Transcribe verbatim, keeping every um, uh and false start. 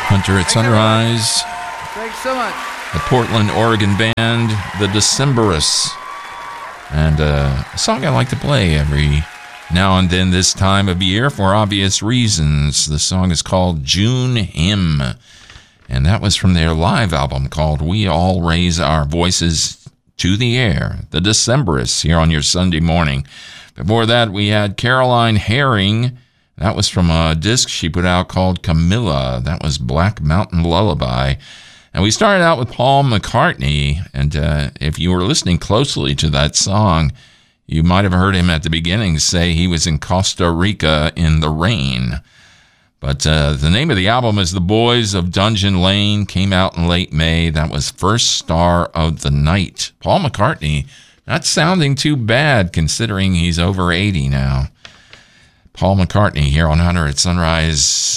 Hunter at Sunrise. Thanks so much. The Portland, Oregon band, the Decemberists. And uh, a song I like to play every now and then this time of year for obvious reasons. The song is called June Hymn. And that was from their live album called We All Raise Our Voices to the Air. The Decemberists here on your Sunday morning. Before that, we had Caroline Herring. That was from a disc she put out called Camilla. That was Black Mountain Lullaby. And we started out with Paul McCartney. And uh, if you were listening closely to that song, you might have heard him at the beginning say he was in Costa Rica in the rain. But uh, the name of the album is The Boys of Dungeon Lane. Came out in late May. That was First Star of the Night. Paul McCartney, not sounding too bad considering he's over eighty now. Paul McCartney here on Hunter at Sunrise.